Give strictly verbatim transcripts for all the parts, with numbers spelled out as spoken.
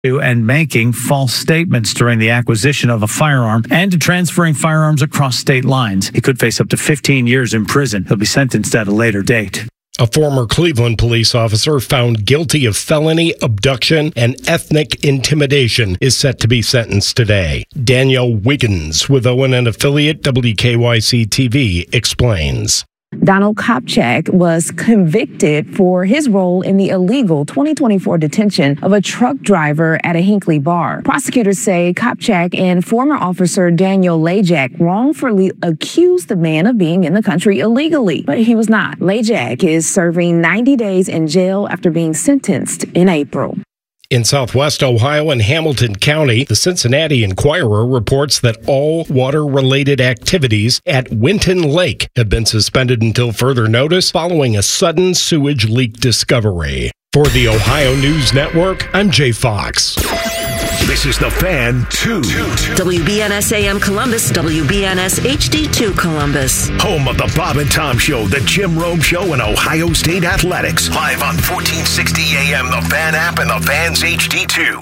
and making false statements during the acquisition of a firearm and to transferring firearms across state lines. He could face up to fifteen years in prison. He'll be sentenced at a later date. A former Cleveland police officer found guilty of felony abduction and ethnic intimidation is set to be sentenced today. Danielle Wiggins with O N N affiliate W K Y C T V explains. Donald Kopchak was convicted for his role in the illegal twenty twenty-four detention of a truck driver at a Hinckley bar. Prosecutors say Kopchak and former officer Daniel Lajak wrongfully accused the man of being in the country illegally, but he was not. Lajak is serving ninety days in jail after being sentenced in April. In southwest Ohio and Hamilton County, the Cincinnati Enquirer reports that all water-related activities at Winton Lake have been suspended until further notice following a sudden sewage leak discovery. For the Ohio News Network, I'm Jay Fox. This is The Fan two. W B N S A M Columbus, W B N S H D two Columbus. Home of the Bob and Tom Show, the Jim Rome Show, and Ohio State Athletics. Live on fourteen sixty A M, the Fan app, and the Fan's H D two.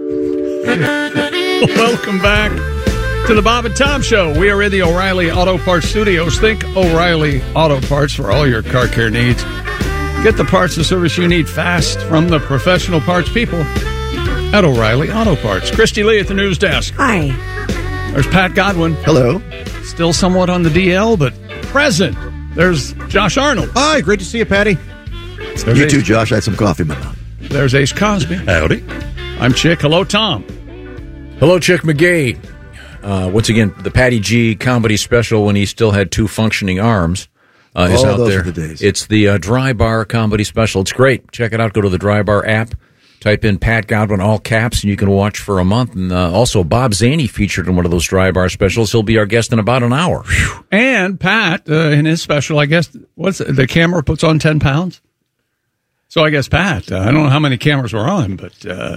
Welcome back to the Bob and Tom Show. We are in the O'Reilly Auto Parts Studios. Think O'Reilly Auto Parts for all your car care needs. Get the parts and service you need fast from the professional parts people at O'Reilly Auto Parts. Christy Lee at the news desk. Hi. There's Pat Godwin. Hello. Still somewhat on the D L, but present. There's Josh Arnold. Hi, great to see you, Patty. There's you Ace. too, Josh. I had some coffee in my mouth. There's Ace Cosby. Howdy. I'm Chick. Hello, Tom. Hello, Chick McGee. Uh, once again, the Patty G comedy special when he still had two functioning arms uh, is oh, out those there. Are the days. It's the uh, Dry Bar comedy special. It's great. Check it out. Go to the Dry Bar app. Type in Pat Godwin, all caps, and you can watch for a month. And uh, also, Bob Zaney featured in one of those Dry Bar specials. He'll be our guest in about an hour. Whew. And Pat, uh, in his special, I guess, what's it, the camera puts on ten pounds? So I guess, Pat, uh, I don't know how many cameras were on, but... Uh,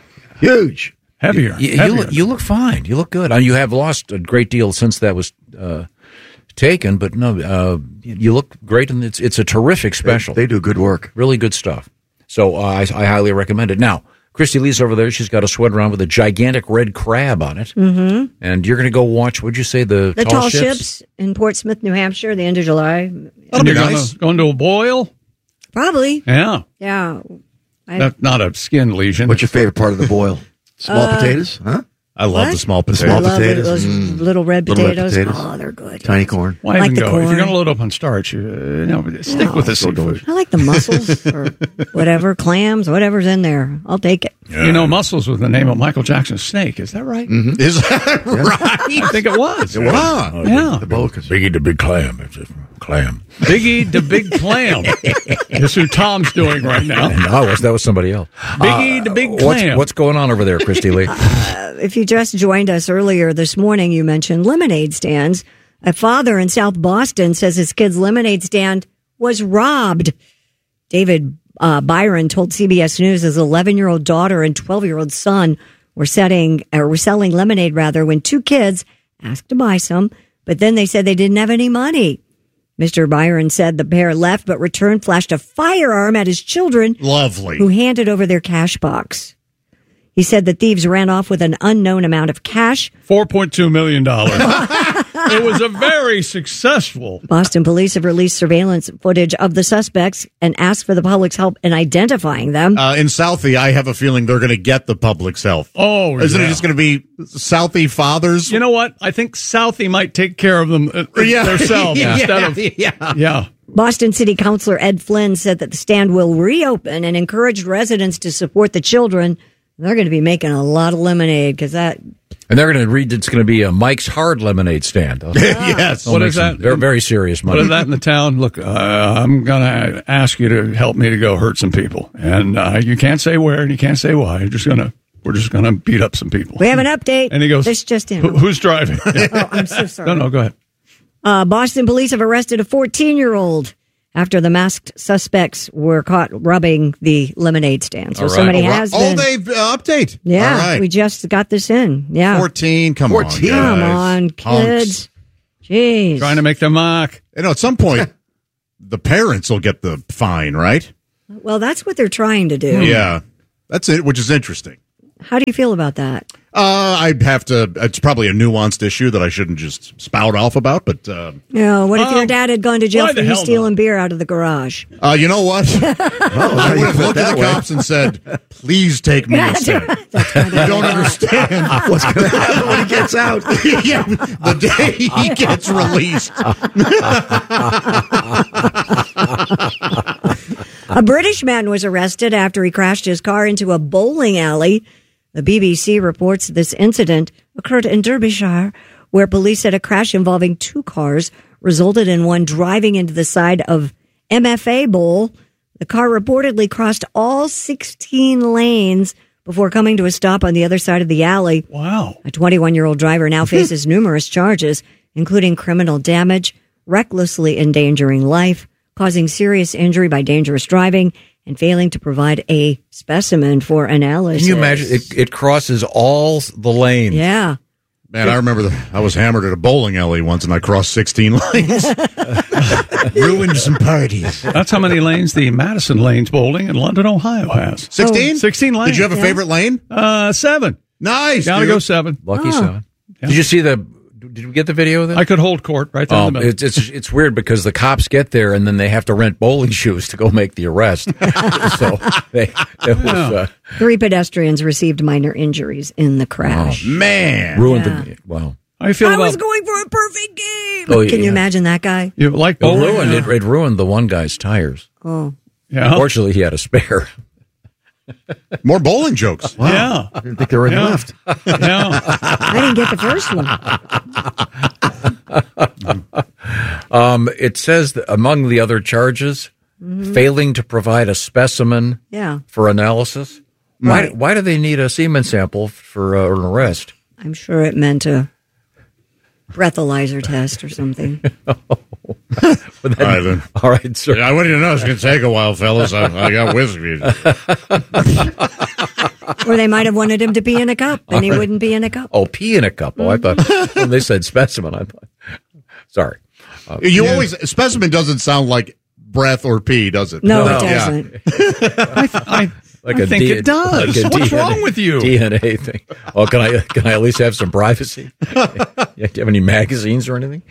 Huge. Heavier. You, you, heavier. look, you look fine. You look good. Uh, you have lost a great deal since that was uh, taken, but no, uh, you look great, and it's it's a terrific special. They, they do good work. Really good stuff. So uh, I, I highly recommend it. Now, Christy Lee's over there. She's got a sweater on with a gigantic red crab on it. Mm-hmm. And you're going to go watch, what'd you say, the, The Tall, Tall Ships? Ships in Portsmouth, New Hampshire, the end of July. That'll be nice. Going to a boil? Probably. Yeah. Yeah. I, Not, not a skin lesion. What's your favorite part of the boil? Small Uh, potatoes? Huh? I love What? the small The potatoes. small I love potatoes. those Mm. little red Little red potatoes. potatoes. Oh, they're good. Tiny corn. Why like even the go? corn. If you're going to load up on starch, you, you know, stick No. with the So seafood. I like the mussels or whatever, clams, whatever's in there. I'll take it. You know, Mussels was the name of Michael Jackson's snake. Is that right? Mm-hmm. Is that right? I think it was. It was. Oh, Yeah. The Bocas. Biggie the Big Clam. It's a clam. Biggie the Big Clam. That's who Tom's doing right now. And I was, that was somebody else. Biggie the Big What's, Clam. what's going on over there, Christy Lee? If you just joined us earlier this morning, you mentioned lemonade stands. A father in South Boston says his kid's lemonade stand was robbed. David uh, Byron told C B S News his eleven-year-old daughter and twelve-year-old son were setting or were selling lemonade rather when two kids asked to buy some, but then they said they didn't have any money. Mister Byron said the pair left but returned, flashed a firearm at his children. Lovely. Who handed over their cash box. He said the thieves ran off with an unknown amount of cash. four point two million dollars. It was a very successful. Boston police have released surveillance footage of the suspects and asked for the public's help in identifying them. Uh, in Southie, I have a feeling they're going to get the public's help. Oh, Isn't yeah. it just going to be Southie fathers? You know what? I think Southie might take care of them uh, Yeah. themselves Yeah. instead of. Yeah. Yeah. Boston City Councilor Ed Flynn said that the stand will reopen and encouraged residents to support the children. They're going to be making a lot of lemonade because that. And they're going to read it's going to be a Mike's Hard Lemonade stand. Yes. What is that? Very, very serious money. What is that in the town? Look, uh, I'm going to ask you to help me to go hurt some people. And uh, you can't say where and you can't say why. You're just going to. We're just going to beat up some people. We have an update. And he goes, This just in. "Who- Who's driving? Oh, I'm so sorry. No, no, go ahead. Uh, Boston police have arrested a fourteen-year-old after the masked suspects were caught robbing the lemonade stand. So All right. somebody Oh, has oh, been. they uh, update. Yeah, All right. we just got this in. Yeah. fourteen, come fourteen. on, Come guys. on, kids. Jeez. Trying to make the mark. You know, at some point, the parents will get the fine, right? Well, that's what they're trying to do. Yeah. That's it, which is interesting. How do you feel about that? Uh, I'd have to. It's probably a nuanced issue that I shouldn't just spout off about. But uh, You know, what if Um, your dad had gone to jail why for the you hell stealing beer out of the garage? uh, you know what? I would have looked at the way. cops and said, "Please take me instead." You don't understand What's going to happen when he gets out? yeah, the day he gets released. A British man was arrested after he crashed his car into a bowling alley. The B B C reports this incident occurred in Derbyshire, where police said a crash involving two cars resulted in one driving into the side of M F A Bowl. The car reportedly crossed all sixteen lanes before coming to a stop on the other side of the alley. Wow. A twenty-one-year-old driver now faces numerous charges, including criminal damage, recklessly endangering life, causing serious injury by dangerous driving, and failing to provide a specimen for analysis. Can you imagine? It, it crosses all the lanes. Yeah. Man, I remember the, I was hammered at a bowling alley once, and I crossed sixteen lanes. Ruined some parties. That's how many lanes the Madison Lanes Bowling in London, Ohio has. Sixteen? sixteen lanes. Did you have a favorite lane? Uh, seven. Nice. Gotta dude. go seven. Lucky Oh. son. Did you see the? Did you get the video of that? I could hold court right there in Oh, the middle. it's, it's it's weird because the cops get there and then they have to rent bowling shoes to go make the arrest. so they, it was uh, Three pedestrians received minor injuries in the crash. Man. ruined Yeah. the. Wow. How you feel I about was going for a perfect game. Oh, Can you yeah. imagine that guy? you like It bowling? ruined it. It ruined the one guy's tires. Oh. Yeah. Fortunately, he had a spare. More bowling jokes. Wow. Yeah. I didn't think there were any Yeah. left. Yeah. I didn't get the first one. Um, it says that among the other charges, failing to provide a specimen Yeah. for analysis. Why? Why do they need a semen sample for uh, an arrest? I'm sure it meant a breathalyzer test or something. Would that- All right, then. all right, sir. I want you to know it's going to take a while, fellas. I, I got whiskey. Or they might have wanted him to pee in a cup, and he wouldn't be in a cup. Oh, pee in a cup. Oh, I thought when they said specimen. I thought. Sorry. Uh, You always specimen doesn't sound like breath or pee, does it? No, No. it Yeah. doesnn I, I, like I a think D- it does. like a What's D N A wrong with you? D N A thing. Oh, can I can I at least have some privacy? Yeah, do you have any magazines or anything?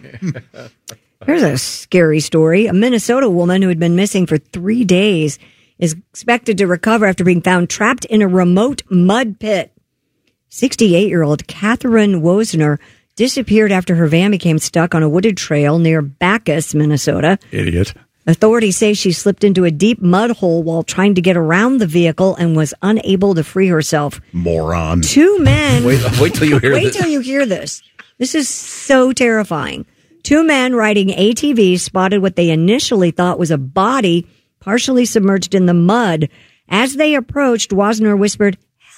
Here's a scary story. A Minnesota woman who had been missing for three days is expected to recover after being found trapped in a remote mud pit. sixty-eight-year-old Catherine Wozner disappeared after her van became stuck on a wooded trail near Bacchus, Minnesota. Idiot. Authorities say she slipped into a deep mud hole while trying to get around the vehicle and was unable to free herself. Moron. Two men... Wait, wait till you hear Wait this. till you hear this. This is so terrifying. Two men riding A T Vs spotted what they initially thought was a body partially submerged in the mud. As they approached, Wozner whispered,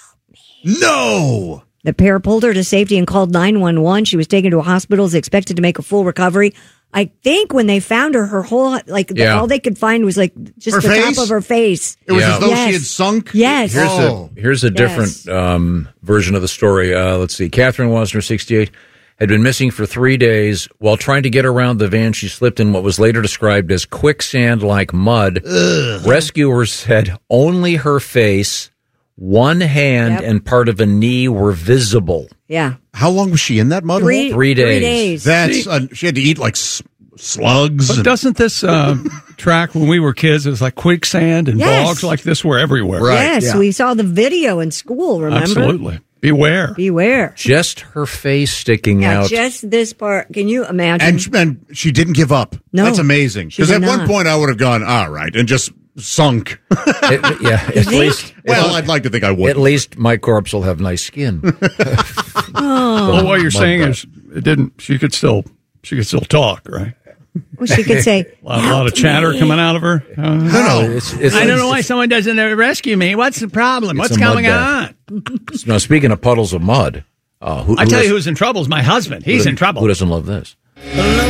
No. the pair pulled her to safety and called nine one one. She was taken to a hospital, is expected to make a full recovery. I think when they found her, her whole, like, the, Yeah. all they could find was, like, just Her the face? top of her face. It was Yeah. as though Yes. she had sunk. Yes. Here's Oh. a here's a different um, version of the story. Uh, let's see. Catherine Wozner, sixty-eight, had been missing for three days. While trying to get around the van, she slipped in what was later described as quicksand-like mud. Rescuers said only her face, one hand, Yep. and part of a knee were visible. Yeah. How long was she in that mud Three, hole? Three days. Three days. That's uh, she had to eat like s- slugs. But and- doesn't this uh, track when we were kids? It was like quicksand and Yes. bogs like this were everywhere. Right. yes, yeah. we saw the video in school, remember? Absolutely. Beware. Beware. Just her face sticking Yeah, out. just this part. Can you imagine? and, and she didn't give up. No. That's amazing. She Because did at one not. point I would have gone, all right, and just sunk. It- yeah, at think? least. Well, I'd like to think I would. At least my corpse will have nice skin. Well, what you're Mud saying butt. is it didn't. She could still. She could still talk, right? Well, she could say, A lot, a lot of chatter me. coming out of her. Uh, no, no. It's, it's, I don't know why someone doesn't uh, rescue me. What's the problem? It's What's a mud going bath. on? Now, speaking of puddles of mud, uh, who, I who tell you does- who's in trouble is my husband. He's who- in trouble. Who doesn't love this?